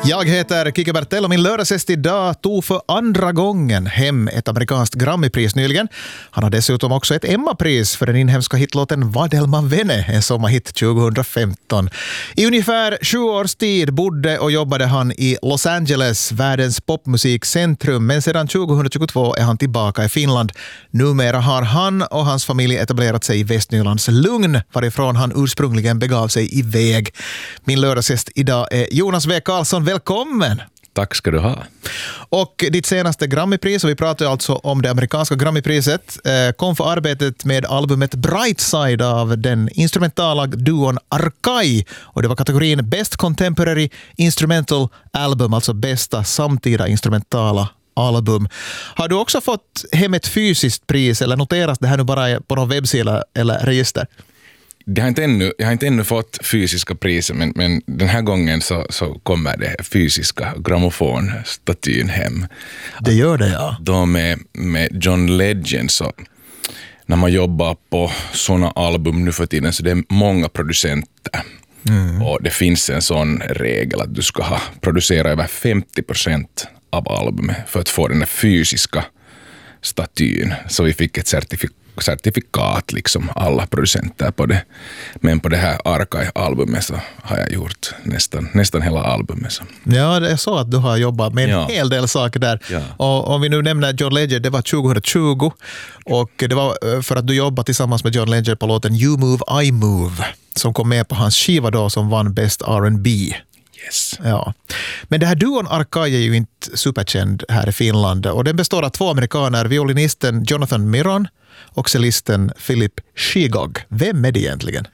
Jag heter Kike Bertell och min lördagsgäst idag tog för andra gången hem ett amerikanskt Grammypris nyligen. Han har dessutom också ett Emma-pris för den inhemska hitlåten Vadelman Vene, en sommarhit 2015. I ungefär 7 års tid bodde och jobbade han i Los Angeles, världens popmusikcentrum, men sedan 2022 är han tillbaka i Finland. Numera har han och hans familj etablerat sig i Västnylands Lugn, varifrån han ursprungligen begav sig iväg. Min lördagsgäst idag är Jonas W. Karlsson. Välkommen! Tack ska du ha. Och ditt senaste Grammypris, och vi pratar alltså om det amerikanska Grammypriset, kom för arbetet med albumet Brightside av den instrumentala duon Arkai. Och det var kategorin Best Contemporary Instrumental Album, alltså bästa samtida instrumentala album. Har du också fått hem ett fysiskt pris, eller noteras det här nu bara på någon webbsida eller register? Jag har inte ännu fått fysiska priser, men den här gången så kommer det fysiska grammofonstatyn hem. Det gör det, ja. Då med John Legend, så när man jobbar på såna album nu för tiden så det är många producenter. Och det finns en sån regel att du ska ha producerat över 50% av albumet för att få den här fysiska statyn. Så vi fick ett certifikat, liksom alla producenter på det. Men på det här Arkai-albumet så har jag gjort nästan hela albumet. Så. Ja, det är så att du har jobbat med en hel del saker där. Ja. Och om vi nu nämner John Legend, det var 2020 och det var för att du jobbade tillsammans med John Legend på låten You Move, I Move som kom med på hans skiva då som vann Best R&B. Yes. Ja. Men det här duon Arkai är ju inte superkänd här i Finland och den består av 2 amerikaner, violinisten Jonathan Miron och cellisten Philip Shigog. Vem är det egentligen?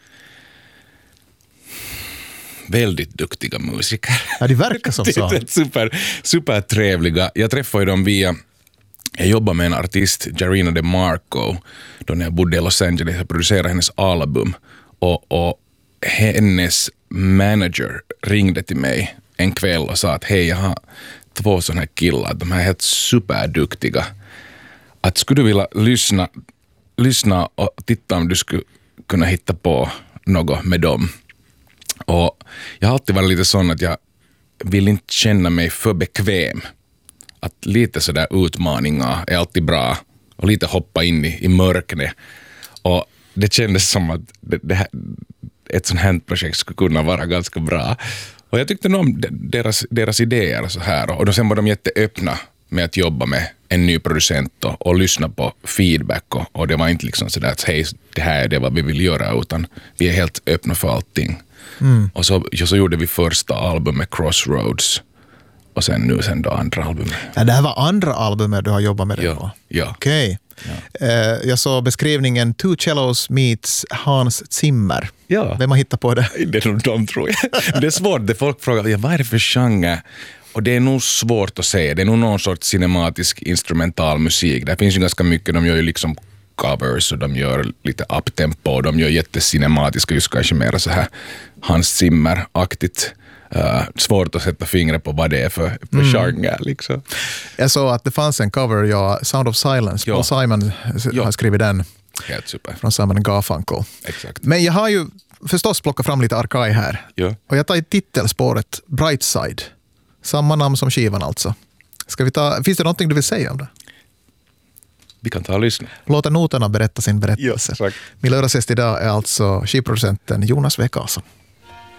Väldigt duktiga musiker. Ja, det verkar som så. Super trevliga. Jag träffade dem jag jobbade med en artist, Jarina DeMarco, då när jag bodde i Los Angeles och producerade hennes album. Och hennes manager ringde till mig en kväll och sa att hej, jag har 2 sådana här killar, de här är helt superduktiga. Att skulle du vilja lyssna och titta om du skulle kunna hitta på något med dem. Och jag har alltid varit lite sån att jag vill inte känna mig för bekväm. Att lite sådär utmaningar är alltid bra och lite hoppa in i mörkret. Och det kändes som att det här, ett sånt här projekt skulle kunna vara ganska bra. Och jag tyckte nog om deras idéer och så här. Och då sen var de jätteöppna med att jobba med en ny producent och lyssna på feedback. Och det var inte liksom sådär att hej, det här är det vad vi vill göra, utan vi är helt öppna för allting. Och så gjorde vi första albumet Crossroads. Och sen då andra albumet. Ja, det här var andra albumet du har jobbat med det på? Ja. Okej. Ja. Jag såg beskrivningen Two Cellos meets Hans Zimmer. Ja. Vem har hittat på det? Det är nog de, tror jag. Det är svårt. Det folk frågar, vad är det för genre? Och det är nog svårt att säga. Det är nog någon sorts cinematisk instrumental musik. Det finns ju ganska mycket. De gör ju liksom covers och de gör lite uptempo och de gör jättecinematiska, just kanske mer så här Hans Zimmer-aktigt. Svårt att sätta fingret på vad det är för genre. Liksom. Jag såg att det fanns en cover, Sound of Silence. Paul Simon har skrivit den. Helt super. Från Simon & Garfunkel. Exakt. Men jag har ju förstås plockat fram lite Arkai här. Ja. Och jag tar i titelspåret Brightside. Samma namn som skivan alltså. Finns det någonting du vill säga om det? Vi kan ta och lyssna. Låta noterna berätta sin berättelse. Ja, min lördagsgäst idag är alltså skivproducenten Jonas W. Karlsson.